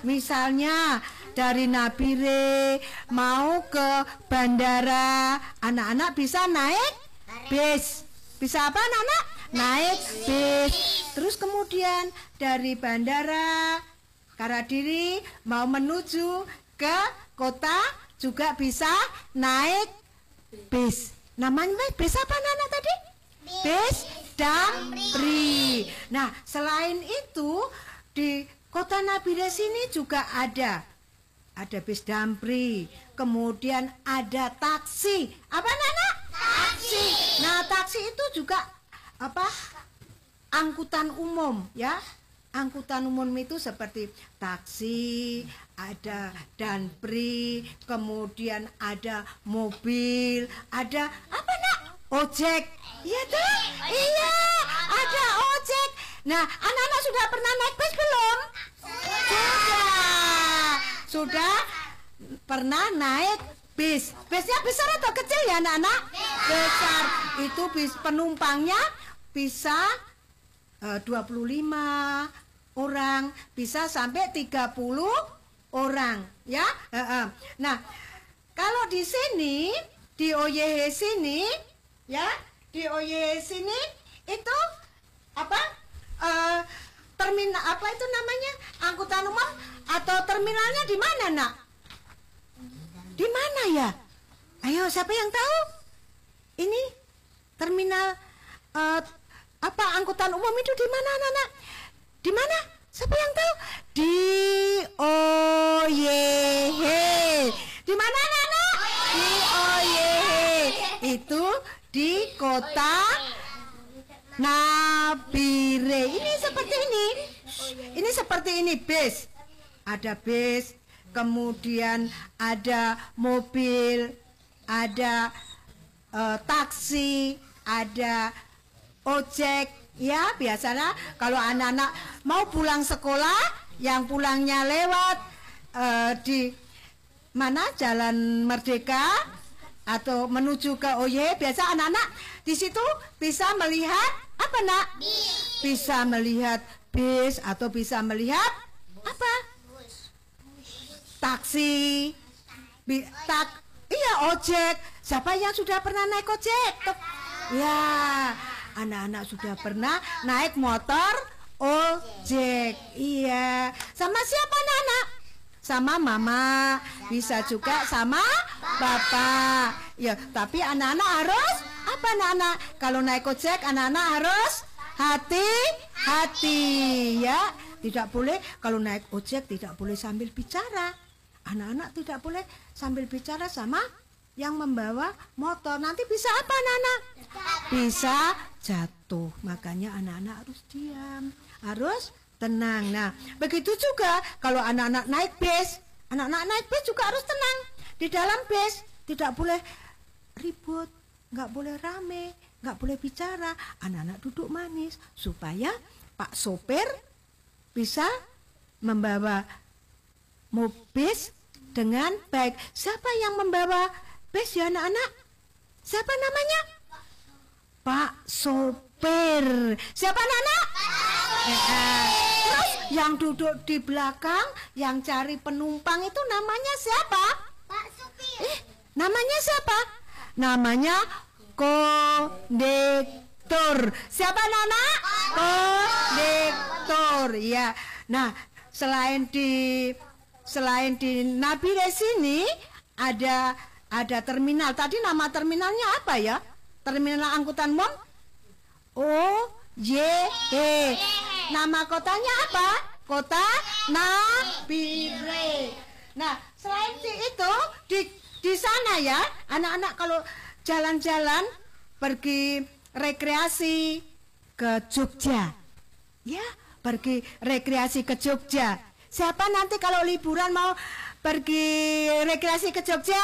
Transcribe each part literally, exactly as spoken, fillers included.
Misalnya dari Nabire mau ke bandara, anak-anak bisa naik bis. Bisa apa anak-anak? Naik bis. Terus kemudian dari bandara Karadiri mau menuju ke kota juga bisa naik bis. Namanya bis apa anak-anak tadi? Bis Damri. Nah, selain itu di kota Nabire sini juga ada ada bis Damri, kemudian ada taksi. Apa anak-anak? Taksi. Nah, taksi itu juga apa? Angkutan umum, ya. Angkutan umum itu seperti taksi, ada Damri, kemudian ada mobil, ada apa nak? Ojek. Iya tuh? Iya, ada ojek. Nah, anak-anak sudah pernah naik bis belum? Sudah. Sudah pernah naik bis. Bisnya besar atau kecil ya anak-anak? Besar. Itu bis penumpangnya bisa uh, dua puluh lima orang, bisa sampai tiga puluh orang, ya. Nah, kalau di sini di O Y H sini, ya, di O Y H sini itu apa? Uh, terminal apa itu namanya? Angkutan umum atau terminalnya di mana, nak? Di mana ya? Ayo, siapa yang tahu? Ini terminal uh, apa angkutan umum itu di mana, anak-anak? Di mana? Siapa yang tahu? Di O Y H. Di mana, anak-anak? Di O Y H. Itu di kota Nabire. Ini seperti ini. Ini seperti ini bis. Ada bis, kemudian ada mobil, ada uh, taksi, ada ojek. Ya, biasanya kalau anak-anak mau pulang sekolah, yang pulangnya lewat uh, di mana Jalan Merdeka atau menuju ke O Y, biasa anak-anak di situ bisa melihat apa, nak? Bis. Bisa melihat bis atau bisa melihat apa? Taksi. Bi tak iya, ojek. Siapa yang sudah pernah naik ojek? Ya, anak-anak sudah pernah naik motor ojek. Iya. Sama siapa, anak-anak? Sama mama, bisa juga sama bapak. Ya, tapi anak-anak harus apa, anak-anak? Kalau naik ojek, anak-anak harus hati-hati, ya. Tidak boleh kalau naik ojek, tidak boleh sambil bicara. Anak-anak tidak boleh sambil bicara sama yang membawa motor. Nanti bisa apa, anak-anak? Bisa jatuh. Makanya anak-anak harus diam, harus tenang. Nah, begitu juga kalau anak-anak naik bis. Anak-anak naik bis juga harus tenang. Di dalam bis tidak boleh ribut, nggak boleh rame, nggak boleh bicara. Anak-anak duduk manis supaya Pak sopir bisa membawa mobil dengan baik. Siapa yang membawa bis ya, anak-anak? Siapa namanya? Pak sopir. Siapa, anak-anak? Eh, terus yang duduk di belakang, yang cari penumpang itu namanya siapa? Pak sopir. Eh, namanya siapa? Namanya kondektur. Siapa, anak-anak? Kondektur. Ya. Nah, selain di selain di Nabire sini ada ada terminal. Tadi nama terminalnya apa ya? Terminal angkutan umum O Y H. Nama kotanya apa? Kota Nabire. Nah, selain itu di di sana ya, anak-anak kalau jalan-jalan pergi rekreasi ke Jogja. Ya, pergi rekreasi ke Jogja. Siapa nanti kalau liburan mau pergi rekreasi ke Jogja?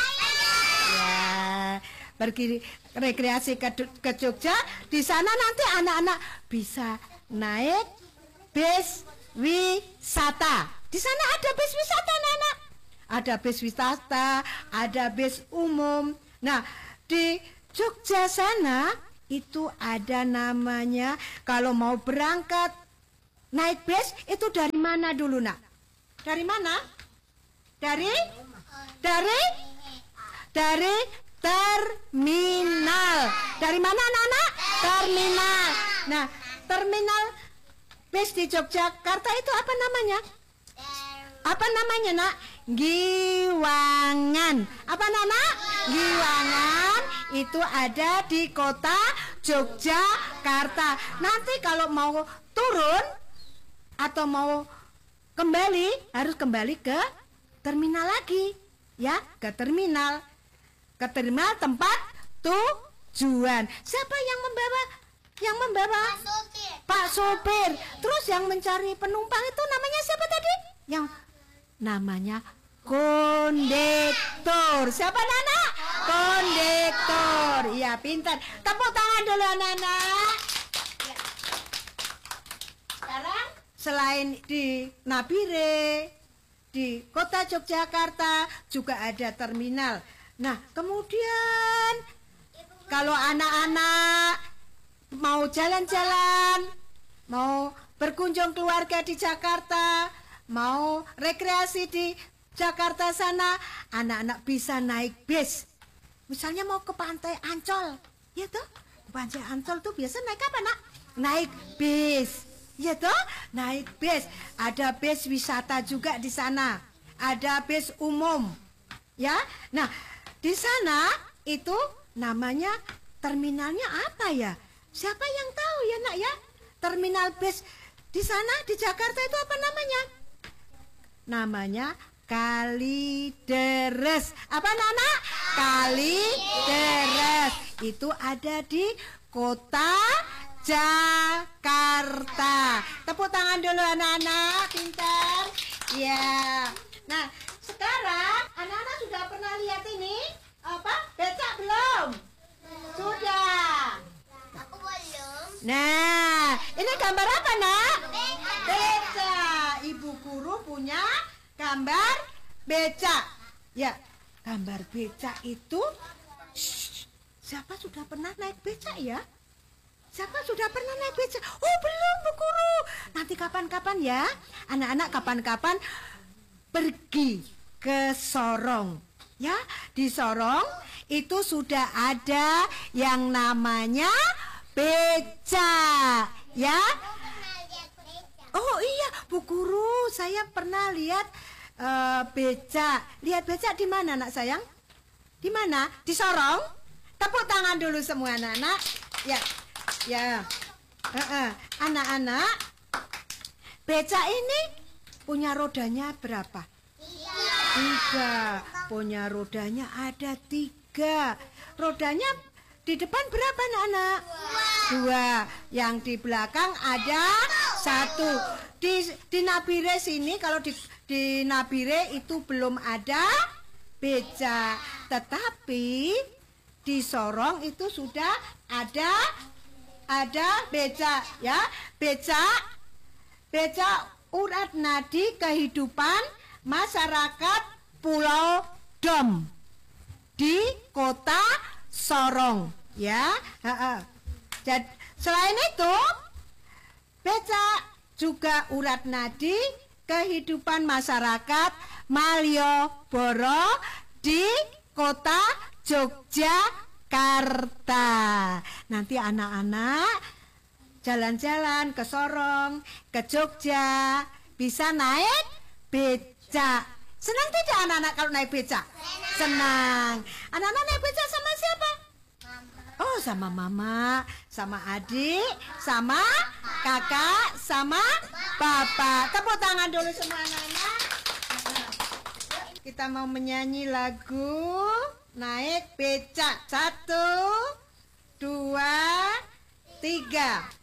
Ya, pergi rekreasi ke, ke Jogja. Di sana nanti anak-anak bisa naik bis wisata. Di sana ada bis wisata, anak-anak. Ada bis wisata, ada bis umum. Nah, di Jogja sana itu ada namanya, kalau mau berangkat naik bis itu dari mana dulu, nak? Dari mana? Dari? Dari? Dari terminal. Dari mana anak-anak? Terminal. Nah, terminal bis di Yogyakarta itu apa namanya? Apa namanya, Nak? Giwangan. Apa nama? Giwangan itu ada di kota Yogyakarta. Nanti kalau mau turun atau mau kembali, harus kembali ke terminal lagi. Ya, ke terminal. Ke terminal tempat tujuan. Siapa yang membawa? Yang membawa? Pak Sopir. Pak Sopir. Terus yang mencari penumpang itu namanya siapa tadi? Yang namanya kondektor. Siapa Nana? Kondektor. Iya, pintar. Tepuk tangan dulu anak-anak. Sekarang selain di Nabire, di kota Yogyakarta juga ada terminal. Nah, kemudian kalau anak-anak mau jalan-jalan, mau berkunjung keluarga di Jakarta, mau rekreasi di Jakarta sana, anak-anak bisa naik bis. Misalnya mau ke Pantai Ancol, ya toh? Pantai Ancol tuh biasa naik apa, Nak? Naik bis. Ya toh? Naik bis. Ada bis wisata juga di sana. Ada bis umum. Ya. Nah, di sana itu namanya terminalnya apa ya? Siapa yang tahu ya, Nak ya? Terminal bis di sana di Jakarta itu apa namanya? Namanya Kalideres. Apa Nana? Kalideres. Itu ada di kota Jakarta. Tepuk tangan dulu anak-anak, pintar. Ya. Nah, sekarang anak-anak sudah pernah lihat ini apa? Becak belum? Sudah. Aku belum. Nah, ini gambar apa, Nak? Becak. Ibu guru punya gambar becak. Ya, gambar becak itu. Shh, siapa sudah pernah naik becak ya? Siapa sudah pernah naik becak? Oh, belum, Bu Guru. Nanti kapan-kapan ya, anak-anak kapan-kapan pergi ke Sorong. Ya, di Sorong itu sudah ada yang namanya becak. Ya. Oh iya, Bu Guru, saya pernah lihat uh, becak. Lihat becak di mana, Nak sayang? Di mana? Di Sorong? Tepuk tangan dulu semua anak-anak. Ya. Ya, anak-anak, uh -uh. becak ini punya rodanya berapa? Tiga. Tiga. Punya rodanya ada tiga. Rodanya di depan berapa anak-anak? Dua. Dua. Yang di belakang ada satu. Di, di Nabire sini, kalau di, di Nabire itu belum ada becak. Tetapi di Sorong itu sudah ada ada becak, ya. Becak becak urat nadi kehidupan masyarakat Pulau Dom di kota Sorong, ya. Jadi selain itu becak juga urat nadi kehidupan masyarakat Malioboro di kota Yogyakarta. Nanti anak-anak jalan-jalan ke Sorong, ke Jogja, bisa naik becak. Senang tidak anak-anak kalau naik becak? Senang. Anak-anak naik becak sama siapa? Oh, sama mama, sama adik, sama kakak, sama bapak. Tepuk tangan dulu semua anak-anak. Kita mau menyanyi lagu naik becak. Satu, dua, tiga.